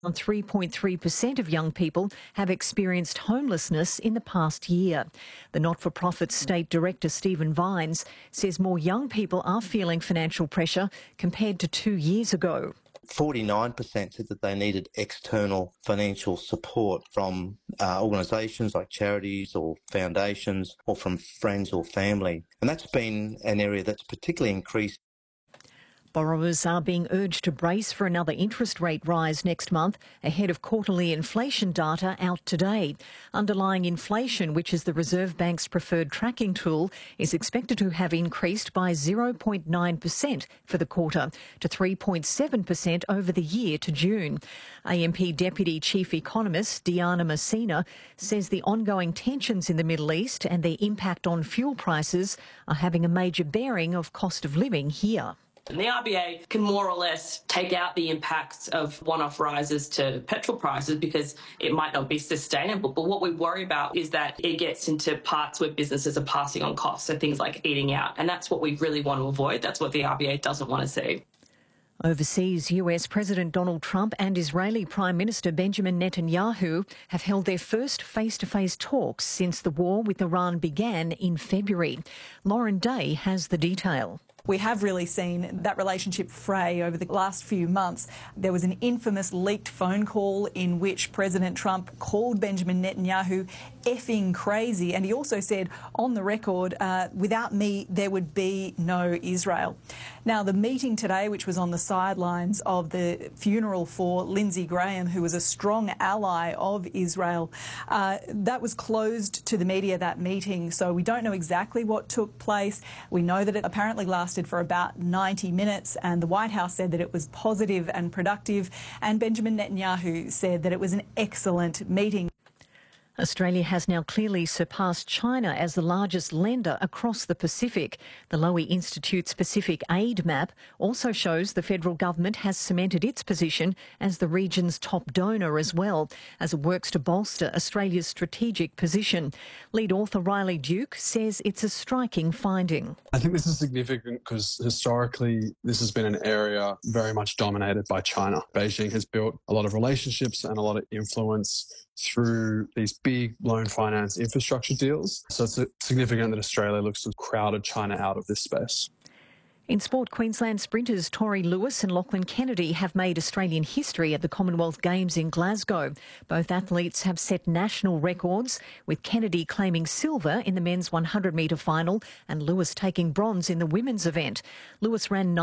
3.3% of young people have experienced homelessness in the past year. The not-for-profit state director, Stephen Vines, says more young people are feeling financial pressure compared to 2 years ago. 49% said that they needed external financial support from organisations like charities or foundations or from friends or family. And that's been an area that's particularly increased. Borrowers are being urged to brace for another interest rate rise next month ahead of quarterly inflation data out today. Underlying inflation, which is the Reserve Bank's preferred tracking tool, is expected to have increased by 0.9% for the quarter to 3.7% over the year to June. AMP Deputy Chief Economist Diana Messina says the ongoing tensions in the Middle East and their impact on fuel prices are having a major bearing of cost of living here. And the RBA can more or less take out the impacts of one-off rises to petrol prices because it might not be sustainable. But what we worry about is that it gets into parts where businesses are passing on costs, so things like eating out. And that's what we really want to avoid. That's what the RBA doesn't want to see. Overseas, US President Donald Trump and Israeli Prime Minister Benjamin Netanyahu have held their first face-to-face talks since the war with Iran began in February. Lauren Day has the detail. We have really seen that relationship fray over the last few months. There was an infamous leaked phone call in which President Trump called Benjamin Netanyahu effing crazy, and he also said on the record, without me there would be no Israel. Now, the meeting today, which was on the sidelines of the funeral for Lindsey Graham, who was a strong ally of Israel, that was closed to the media, that meeting, so we don't know exactly what took place. We know that it apparently lasted for about 90 minutes, and the White House said that it was positive and productive, and Benjamin Netanyahu said that it was an excellent meeting. Australia has now clearly surpassed China as the largest lender across the Pacific. The Lowy Institute's Pacific Aid Map also shows the federal government has cemented its position as the region's top donor as well, as it works to bolster Australia's strategic position. Lead author Riley Duke says it's a striking finding. I think this is significant because historically this has been an area very much dominated by China. Beijing has built a lot of relationships and a lot of influence through these big loan finance infrastructure deals. So it's significant that Australia looks to have crowded China out of this space. In sport, Queensland sprinters Tori Lewis and Lachlan Kennedy have made Australian history at the Commonwealth Games in Glasgow. Both athletes have set national records, with Kennedy claiming silver in the men's 100-metre final and Lewis taking bronze in the women's event. Lewis ran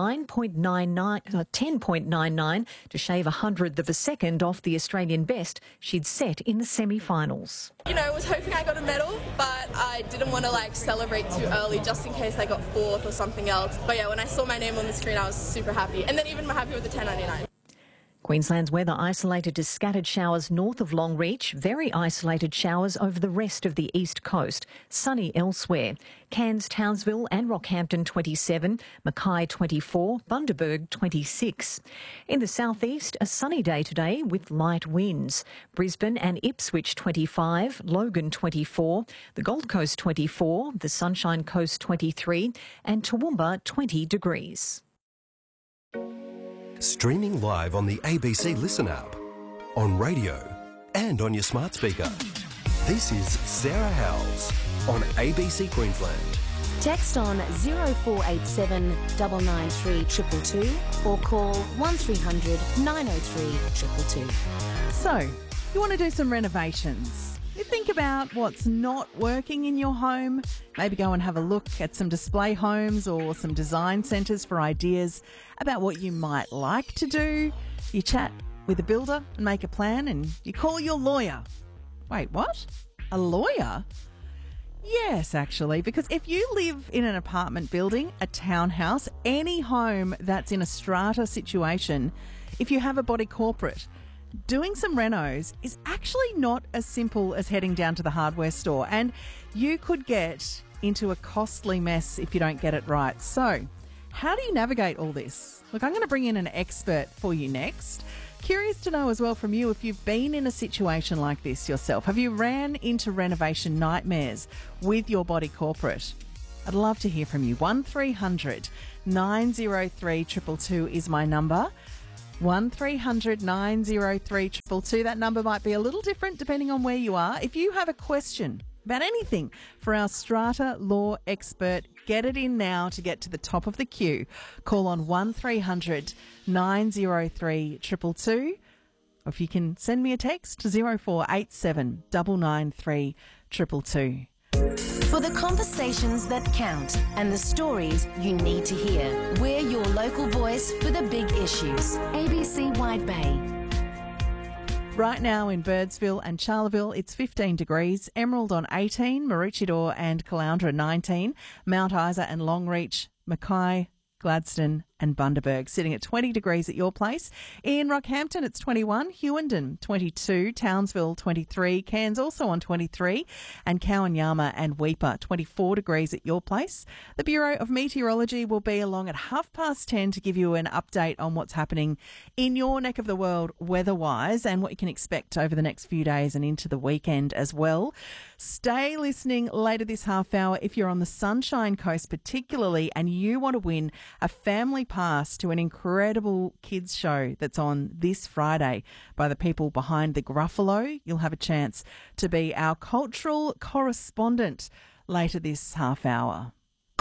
10.99 to shave a hundredth of a second off the Australian best she'd set in the semi-finals. You know, I was hoping I got a medal, but I didn't want to celebrate too early just in case I got fourth or something else. But yeah, when I saw my name on the screen, I was super happy. And then even happy with the 10.99. Queensland's weather isolated to scattered showers north of Longreach, very isolated showers over the rest of the east coast, sunny elsewhere. Cairns, Townsville and Rockhampton 27, Mackay 24, Bundaberg 26. In the southeast, a sunny day today with light winds. Brisbane and Ipswich 25, Logan 24, the Gold Coast 24, the Sunshine Coast 23 and Toowoomba 20 degrees. Streaming live on the ABC Listen app, on radio and on your smart speaker. This is Sarah Howells on ABC Queensland. Text on 0487 993 222 or call 1300 903 222. So, you want to do some renovations? You think about what's not working in your home. Maybe go and have a look at some display homes or some design centres for ideas about what you might like to do. You chat with a builder and make a plan, and you call your lawyer. Wait, what? A lawyer? Yes, actually, because if you live in an apartment building, a townhouse, any home that's in a strata situation, if you have a body corporate, doing some renos is actually not as simple as heading down to the hardware store, and you could get into a costly mess if you don't get it right. So, how do you navigate all this? Look, I'm going to bring in an expert for you next. Curious to know as well from you if you've been in a situation like this yourself. Have you ran into renovation nightmares with your body corporate? I'd love to hear from you. 1300 903 222 is my number. 1300 903 222. That number might be a little different depending on where you are. If you have a question about anything for our strata law expert, get it in now to get to the top of the queue. Call on 1300 903 222. Or if you can send me a text to 0487 993 222. For the conversations that count and the stories you need to hear, we're your local voice for the big issues. ABC Wide Bay. Right now in Birdsville and Charleville, it's 15 degrees. Emerald on 18, Maroochydore and Caloundra 19, Mount Isa and Longreach, Mackay, Gladstone and Bundaberg sitting at 20 degrees at your place. In Rockhampton, it's 21, Hewenden 22, Townsville 23, Cairns also on 23, and Cowan-Yarma and Weipa 24 degrees at your place. The Bureau of Meteorology will be along at 10:30 to give you an update on what's happening in your neck of the world weather-wise and what you can expect over the next few days and into the weekend as well. Stay listening later this half hour if you're on the Sunshine Coast particularly and you want to win a family pass to an incredible kids show that's on this Friday by the people behind the Gruffalo. You'll have a chance to be our cultural correspondent later this half hour.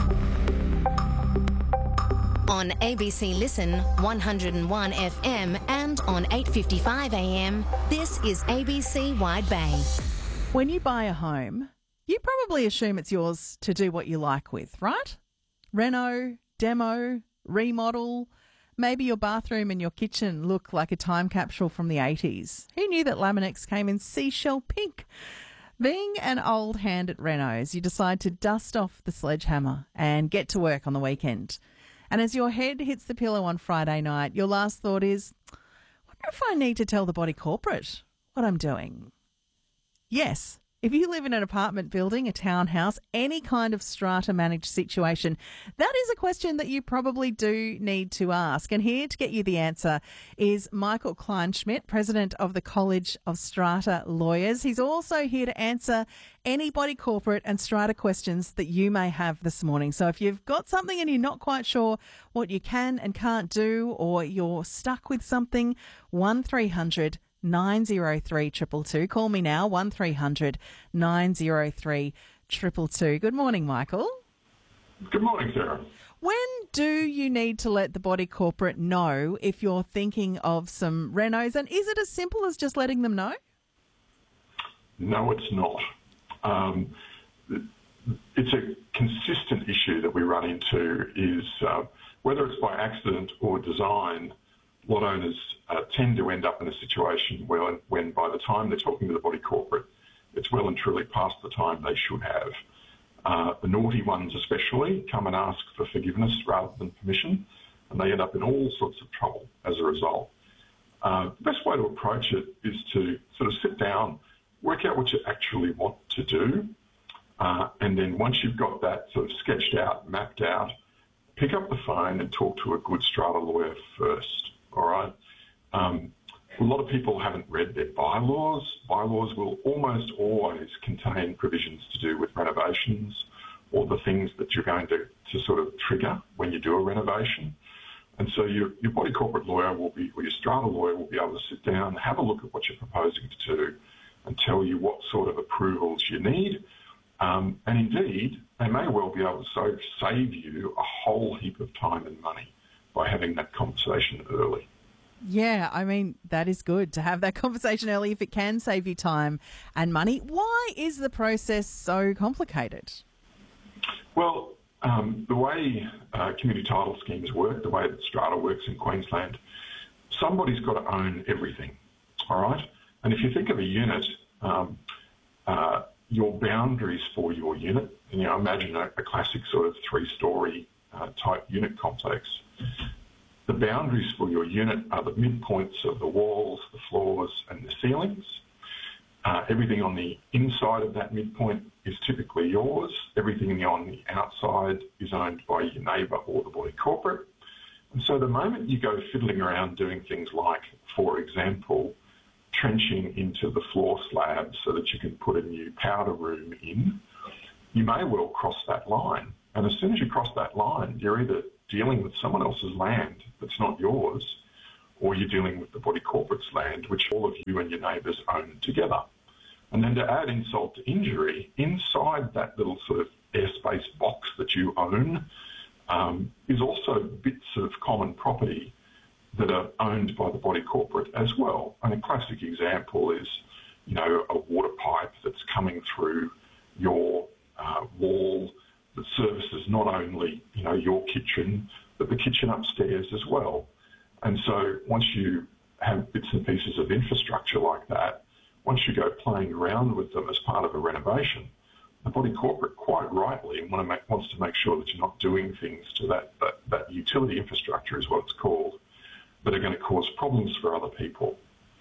On ABC Listen 101 FM and on 8:55 AM, this is ABC Wide Bay. When you buy a home, you probably assume it's yours to do what you like with, right? Reno, demo, remodel. Maybe your bathroom and your kitchen look like a time capsule from the 80s. Who knew that Laminex came in seashell pink? Being an old hand at Renos, you decide to dust off the sledgehammer and get to work on the weekend. And as your head hits the pillow on Friday night, your last thought is, I wonder if I need to tell the body corporate what I'm doing. Yes. If you live in an apartment building, a townhouse, any kind of strata-managed situation, that is a question that you probably do need to ask. And here to get you the answer is Michael Kleinschmidt, President of the College of Strata Lawyers. He's also here to answer any body corporate and strata questions that you may have this morning. So if you've got something and you're not quite sure what you can and can't do, or you're stuck with something, 1300 903 222. Call me now, 1300 903 222. Good morning, Michael. Good morning, Sarah. When do you need to let the body corporate know if you're thinking of some renos, and is it as simple as just letting them know? No, it's not. It's a consistent issue that we run into is whether it's by accident or design, lot owners tend to end up in a situation when by the time they're talking to the body corporate, it's well and truly past the time they should have. The naughty ones especially come and ask for forgiveness rather than permission, and they end up in all sorts of trouble as a result. The best way to approach it is to sort of sit down, work out what you actually want to do, and then once you've got that sort of sketched out, mapped out, pick up the phone and talk to a good strata lawyer first. All right. A lot of people haven't read their bylaws. Bylaws will almost always contain provisions to do with renovations or the things that you're going to sort of trigger when you do a renovation. And so your body corporate lawyer or your strata lawyer will be able to sit down, have a look at what you're proposing to do and tell you what sort of approvals you need. And indeed, they may well be able to save you a whole heap of time and money by having that conversation early. Yeah, I mean, that is good to have that conversation early if it can save you time and money. Why is the process so complicated? Well, the way community title schemes work, the way that strata works in Queensland, somebody's got to own everything, all right? And if you think of a unit, your boundaries for your unit, and imagine a classic sort of three-storey type unit complex. The boundaries for your unit are the midpoints of the walls, the floors and the ceilings. Everything on the inside of that midpoint is typically yours. Everything on the outside is owned by your neighbour or the body corporate. And so the moment you go fiddling around doing things like, for example, trenching into the floor slab so that you can put a new powder room in, you may well cross that line. And as soon as you cross that line, you're either dealing with someone else's land that's not yours, or you're dealing with the body corporate's land, which all of you and your neighbours own together. And then to add insult to injury, inside that little sort of airspace box that you own is also bits of common property that are owned by the body corporate as well. And a classic example is, you know, a water pipe that's coming through your wall that services not only, you know, your kitchen, but the kitchen upstairs as well. And so once you have bits and pieces of infrastructure like that, once you go playing around with them as part of a renovation, the body corporate quite rightly wants to make sure that you're not doing things to that utility infrastructure is what it's called, that are going to cause problems for other people.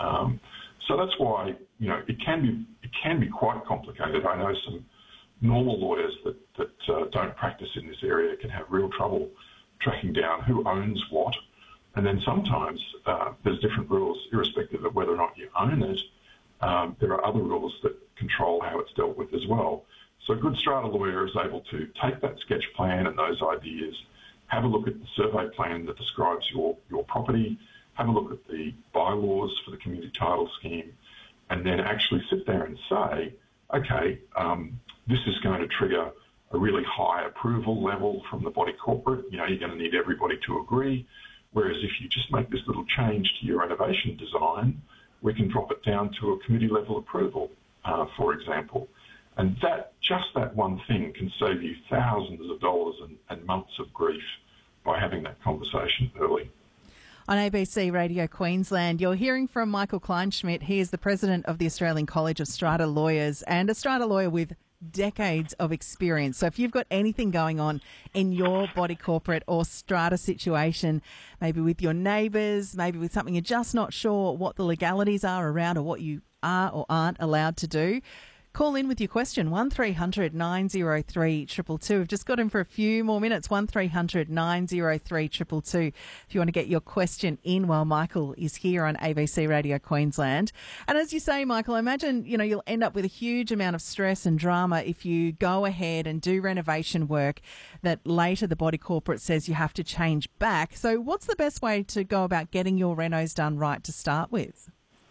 So that's why, you know, it can be quite complicated. I know some normal lawyers that don't practice in this area can have real trouble tracking down who owns what. And then sometimes there's different rules irrespective of whether or not you own it. There are other rules that control how it's dealt with as well. So a good strata lawyer is able to take that sketch plan and those ideas, have a look at the survey plan that describes your property, have a look at the bylaws for the community title scheme, and then actually sit there and say, okay, this is going to trigger a really high approval level from the body corporate. You know, you're going to need everybody to agree. Whereas if you just make this little change to your renovation design, we can drop it down to a committee level approval, for example. And just that one thing can save you thousands of dollars and months of grief by having that conversation early. On ABC Radio Queensland, you're hearing from Michael Kleinschmidt. He is the president of the Australian College of Strata Lawyers and a strata lawyer with decades of experience. So if you've got anything going on in your body corporate or strata situation, maybe with your neighbours, maybe with something you're just not sure what the legalities are around or what you are or aren't allowed to do, call in with your question, 1300 903 222. We've just got him for a few more minutes, 1300 903 222, if you want to get your question in while Michael is here on ABC Radio Queensland. And as you say, Michael, I imagine, you know, you'll end up with a huge amount of stress and drama if you go ahead and do renovation work that later the body corporate says you have to change back. So what's the best way to go about getting your renos done right to start with?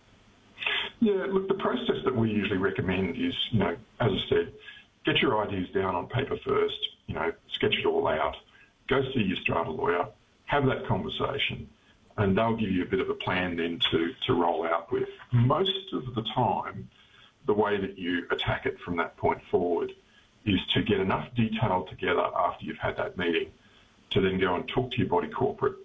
Yeah, look, the process that we usually recommend is, you know, as I said, get your ideas down on paper first, you know, sketch it all out, go see your strata lawyer, have that conversation, and they'll give you a bit of a plan then to roll out with. Most of the time, the way that you attack it from that point forward is to get enough detail together after you've had that meeting to then go and talk to your body corporate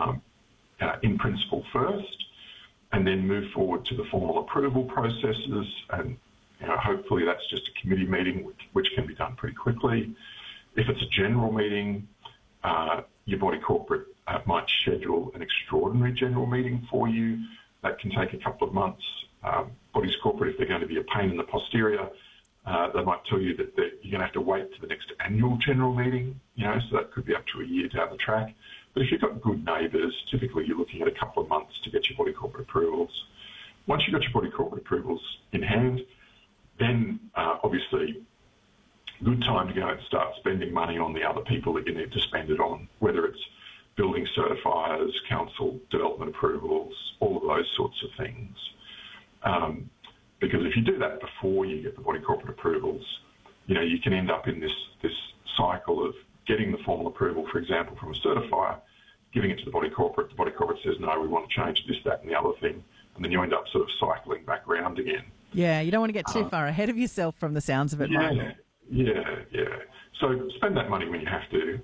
in principle first, and then move forward to the formal approval processes. And, you know, hopefully that's just a committee meeting, which can be done pretty quickly. If it's a general meeting, your body corporate might schedule an extraordinary general meeting for you. That can take a couple of months. Bodies corporate, if they're going to be a pain in the posterior, they might tell you that you're going to have to wait to the next annual general meeting, you know, so that could be up to a year down the track. But if you've got good neighbours, typically you're looking at a couple of months to get your body corporate approvals. Once you've got your body corporate approvals in hand, then obviously good time to go and start spending money on the other people that you need to spend it on, whether it's building certifiers, council development approvals, all of those sorts of things. Because if you do that before you get the body corporate approvals, you know, you can end up in this cycle of getting the formal approval, for example, from a certifier, giving it to the body corporate says, no, we want to change this, that and the other thing, and then you end up sort of cycling back round again. Yeah, you don't want to get too far ahead of yourself from the sounds of it, Michael. Yeah. So spend that money when you have to.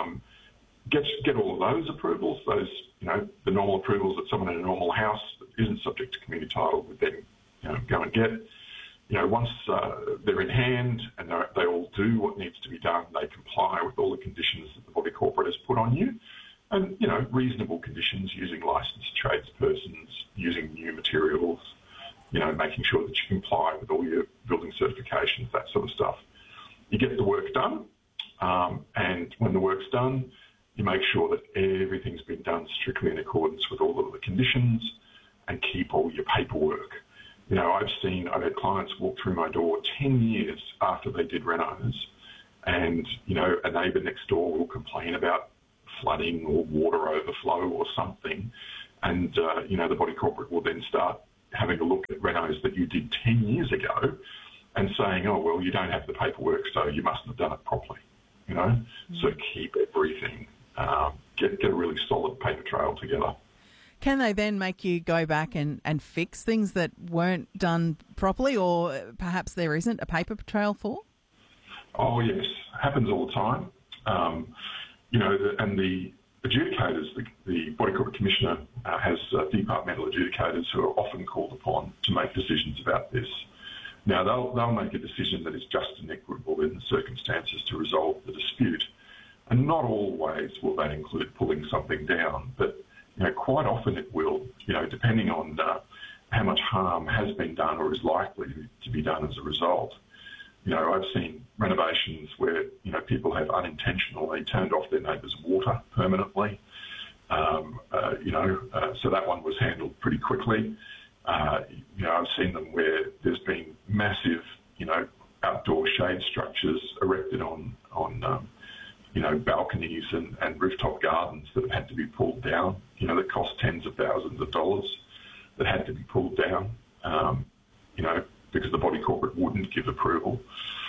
Get all of those approvals, those, you know, the normal approvals that someone in a normal house that isn't subject to community title would then, you know, go and get. You know, once they're in hand and they all do what needs to be done, they comply with all the conditions that the body corporate has put on you, and, you know, reasonable conditions, using licensed tradespersons, using new materials, you know, making sure that you comply with all your building certifications, that sort of stuff. You get the work done, and when the work's done, you make sure that everything's been done strictly in accordance with all of the conditions and keep all your paperwork. You know, I've had clients walk through my door 10 years after they did renos, and, you know, a neighbour next door will complain about flooding or water overflow or something, And, the body corporate will then start having a look at renos that you did 10 years ago and saying, oh, well, you don't have the paperwork, so you mustn't have done it properly, So keep everything, get a really solid paper trail together. Can they then make you go back and fix things that weren't done properly, or perhaps there isn't a paper trail for? Oh, yes. Happens all the time. And the adjudicators, the Body Corporate Commissioner has departmental adjudicators who are often called upon to make decisions about this. Now, they'll make a decision that is just and equitable in the circumstances to resolve the dispute. And not always will that include pulling something down, but quite often it will, depending on how much harm has been done or is likely to be done as a result. I've seen renovations where, people have unintentionally turned off their neighbour's water permanently. So that one was handled pretty quickly. I've seen them where there's been massive, outdoor shade structures erected on balconies and rooftop gardens that have had to be pulled down, that cost tens of thousands of dollars that had to be pulled down, because the body corporate wouldn't give approval.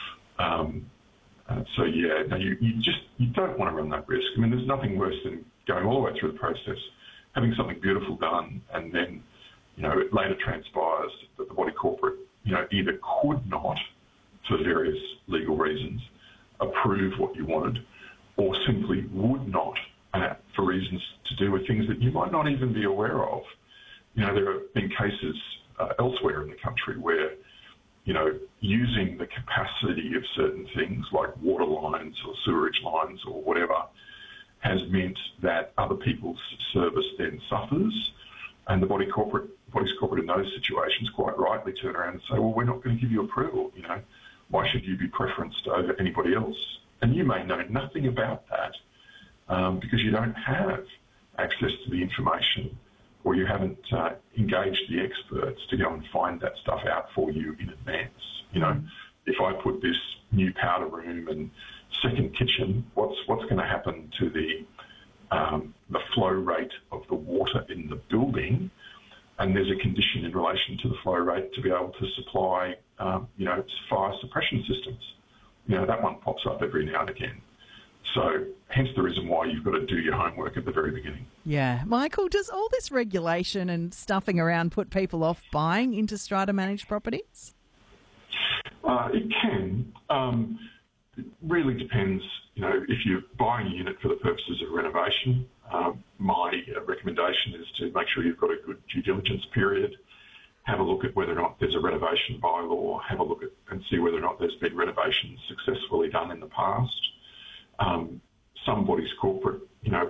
You don't want to run that risk. I mean, there's nothing worse than going all the way through the process, having something beautiful done, and then, it later transpires that the body corporate, either could not, for various legal reasons, approve what you wanted, or simply would not, for reasons to do with things that you might not even be aware of. There have been cases elsewhere in the country where, using the capacity of certain things like water lines or sewerage lines or whatever has meant that other people's service then suffers, and the bodies corporate in those situations quite rightly turn around and say, well, we're not going to give you approval. Why should you be preferenced over anybody else? And you may know nothing about that because you don't have access to the information, or you haven't engaged the experts to go and find that stuff out for you in advance. If I put this new powder room and second kitchen, what's going to happen to the flow rate of the water in the building? And there's a condition in relation to the flow rate to be able to supply, fire suppression systems. That one pops up every now and again. So hence the reason why you've got to do your homework at the very beginning. Yeah. Michael, does all this regulation and stuffing around put people off buying into strata managed properties? It can. It really depends. If you're buying a unit for the purposes of renovation, my recommendation is to make sure you've got a good due diligence period. Have a look at whether or not there's a renovation bylaw. Have a look at and see whether or not there's been renovations successfully done in the past. Some bodies corporate,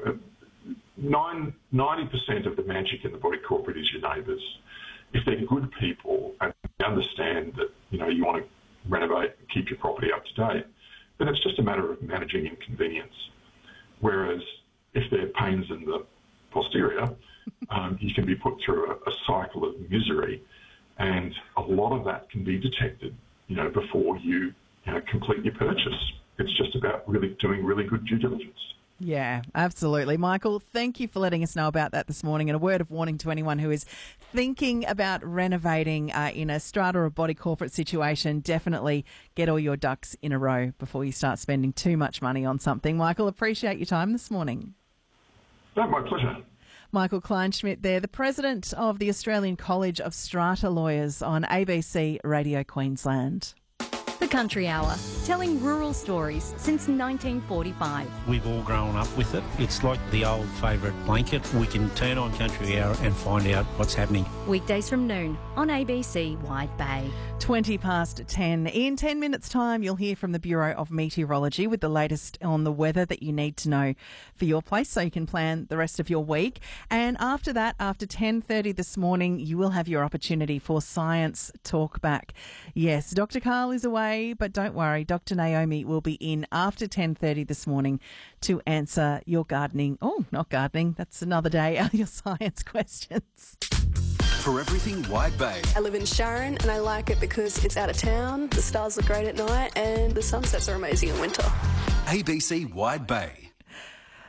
90% of the magic in the body corporate is your neighbours. If they're good people and they understand that, you want to renovate and keep your property up to date, then it's just a matter of managing inconvenience. Whereas if they're pains in the posterior, you can be put through a cycle of misery, and a lot of that can be detected, before you complete your purchase. It's just about doing really good due diligence. Yeah, absolutely. Michael, thank you for letting us know about that this morning. And a word of warning to anyone who is thinking about renovating in a strata or body corporate situation, definitely get all your ducks in a row before you start spending too much money on something. Michael, appreciate your time this morning. No, my pleasure. Michael Kleinschmidt there, the president of the Australian College of Strata Lawyers on ABC Radio Queensland. The Country Hour, telling rural stories since 1945. We've all grown up with it. It's like the old favourite blanket. We can turn on Country Hour and find out what's happening. Weekdays from noon on ABC Wide Bay. 20 past 10. In 10 minutes' time, you'll hear from the Bureau of Meteorology with the latest on the weather that you need to know for your place so you can plan the rest of your week. And after that, after 10:30 this morning, you will have your opportunity for Science Talkback. Yes, Dr. Carl is away, but don't worry, Dr. Naomi will be in after 10:30 this morning to answer your gardening. Oh, not gardening, that's another day, your science questions. For everything Wide Bay. I live in Sharon and I like it because it's out of town, the stars look great at night and the sunsets are amazing in winter. ABC Wide Bay.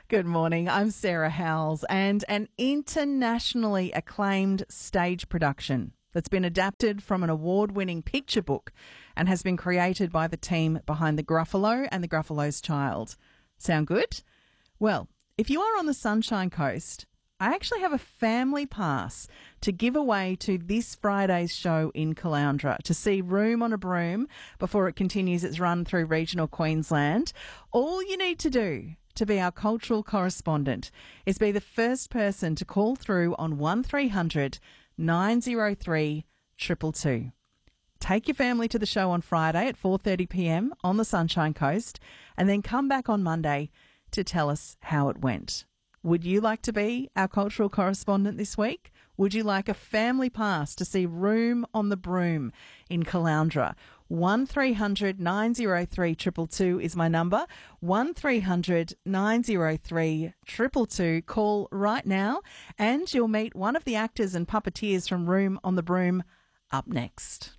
Good morning. I'm Sarah Howells, and an internationally acclaimed stage production that's been adapted from an award-winning picture book and has been created by the team behind The Gruffalo and The Gruffalo's Child. Sound good? Well, if you are on the Sunshine Coast, I actually have a family pass to give away to this Friday's show in Caloundra to see Room on a Broom before it continues its run through regional Queensland. All you need to do to be our cultural correspondent is be the first person to call through on 1300 903 222. Take your family to the show on Friday at 4:30pm on the Sunshine Coast and then come back on Monday to tell us how it went. Would you like to be our cultural correspondent this week? Would you like a family pass to see Room on the Broom in Caloundra? 1300 903 222 is my number. 1300 903 222. Call right now and you'll meet one of the actors and puppeteers from Room on the Broom up next.